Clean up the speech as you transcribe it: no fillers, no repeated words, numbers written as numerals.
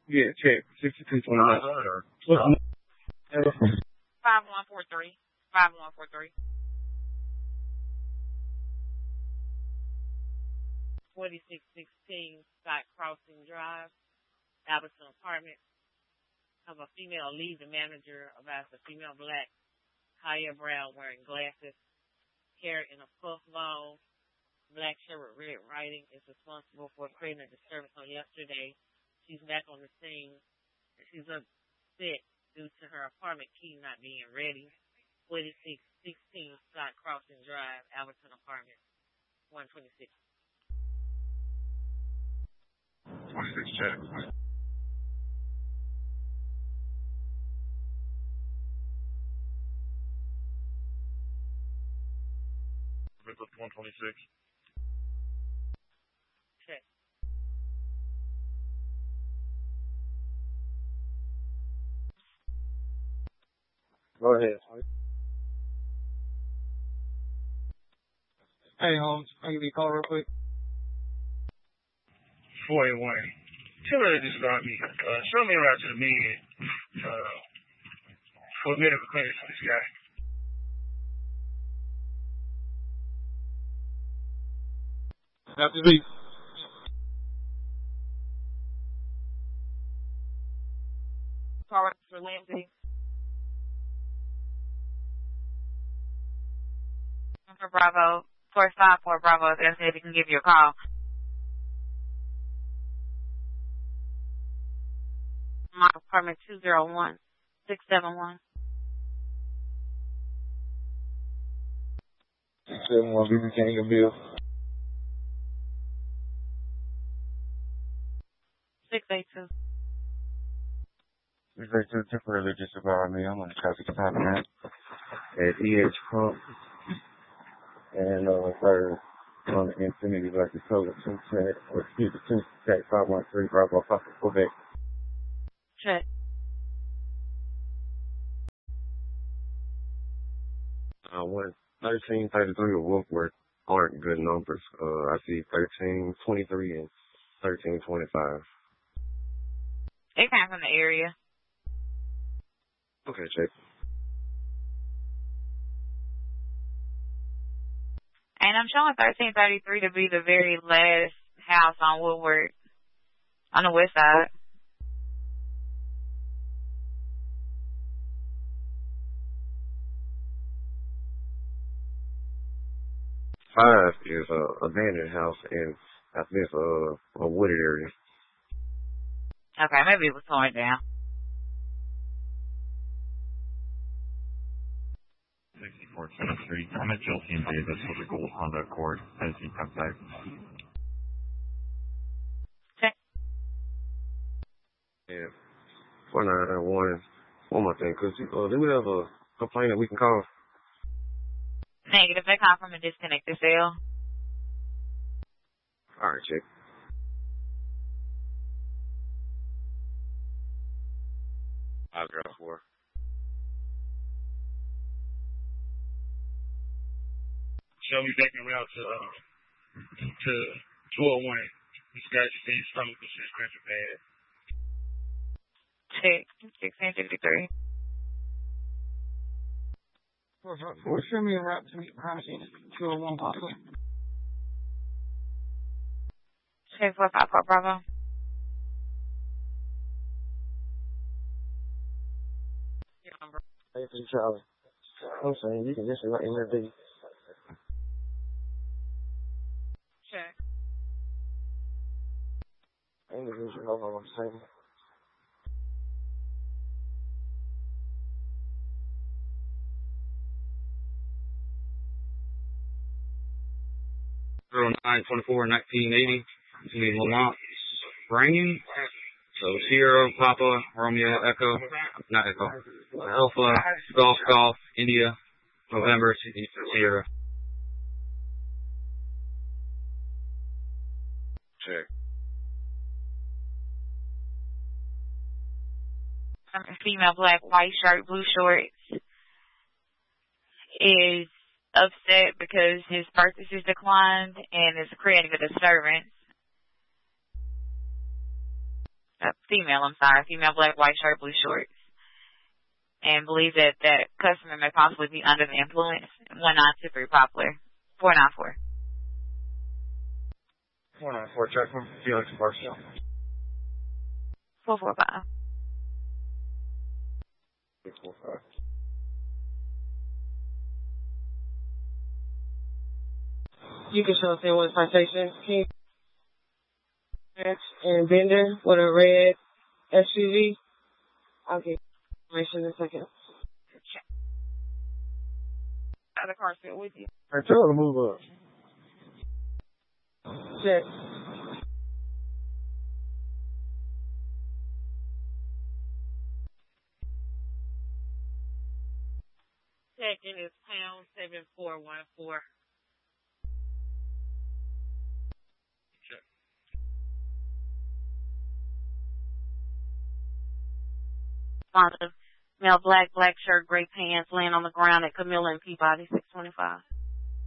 Yeah, check. 6229. Or 5143. 5143. 4616 Scott Crossing Drive, Albertson Apartment. Of a female lead, the manager about a female black, Kaya Brown, wearing glasses, hair in a puff ball, black shirt with red writing, is responsible for creating a disturbance on yesterday. She's back on the scene. She's upset due to her apartment key not being ready. 4616 Scott Crossing Drive, Albertson Apartment, 126. 26 check. With 126. Check. Go ahead. Hey, Holmes, I'll give you a call real quick. 481. Tell her to just start me. Show me around to the meeting for medical clearance for this guy. After the Forward for Lindsay. For Bravo. 454 Bravo is asking if he can give you a call. My apartment 201-671. 671 BB King and Bill. 682. 682 temporarily disavowed me. I'm on the traffic department at EH Pump. And third on the Infinity Black Dakota 2 check, or excuse me, 2 check 513 Bravo Papa Quebec. Check. One 1333 or Wolfworth aren't good numbers. I see 1323 and 1325. They came from the area. Okay, check. And I'm showing 1333 to be the very last house on Woodward, on the west side. 5 is a abandoned house, and I think it's a wooded area. Okay, maybe it was torn down. 64th Street. I'm at Chelsea and Davis with the Gold Honda Accord as he comes back. Okay. Yeah. 491. One more thing, cause do we have a complaint that we can call? Negative. They come from a disconnected cell. All right, check. I'll grab 4. Show me back around to 201. This guy's saying stomach is cramping bad. Check. 1653. 454. Show me a route to meet Promising 201 possibly. Check 454 Bravo. Your number. Hey, Charlie. I'm saying you can just write in there, baby. Check. Individual, hold on, I'm saying. Zero 924 1980. It's me, Lamont Springen. So Sierra, Papa, Romeo, Echo, not Echo, Alpha, Golf, India, November, Sierra. Check. Female black, white shirt, blue shorts is upset because his purchase is declined and is creating a disturbance. Female black, white shirt, blue shorts. And believe that that customer may possibly be under the influence. 1923 Poplar, 494. 494, check from Felix Barstow. 445. 645. You can show us in one citation. King and Bender with a red SUV. I'll get information in a second. Got the car still with you? Hey, tell her to move up. Check. Checking is pound 7414. Male black, black shirt, gray pants, laying on the ground at Camilla and Peabody, 625.